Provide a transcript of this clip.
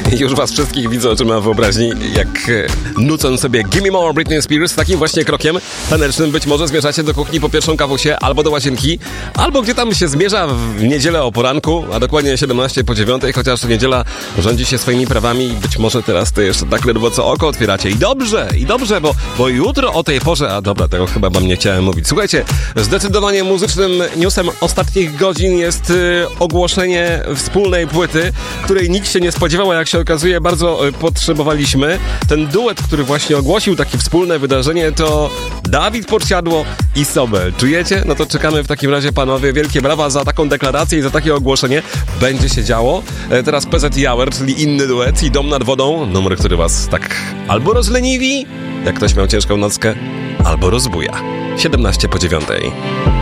Już was wszystkich widzę oczyma wyobraźni, jak nucą sobie Gimme More Britney Spears. Takim właśnie krokiem tanecznym być może zmierzacie do kuchni po pierwszą kawusię, albo do łazienki, albo gdzie tam się zmierza w niedzielę o poranku, a dokładnie 17 po 9, chociaż niedziela rządzi się swoimi prawami i być może teraz to jeszcze tak ledwo co oko otwieracie. I dobrze, bo jutro o tej porze, a dobra, tego chyba wam nie chciałem mówić. Słuchajcie, zdecydowanie muzycznym newsem ostatnich godzin jest ogłoszenie wspólnej płyty, której nikt się nie spodziewał, a jak się okazuje bardzo potrzebowaliśmy. Ten duet, który właśnie ogłosił takie wspólne wydarzenie, to Dawid Podsiadło i Sobel. Czujecie? No to czekamy w takim razie, panowie. Wielkie brawa za taką deklarację i za takie ogłoszenie. Będzie się działo. Teraz PZ i Hour, czyli inny duet i Dom nad wodą. Numer, który was tak albo rozleniwi, jak ktoś miał ciężką nockę, albo rozbuja. 17 po 9.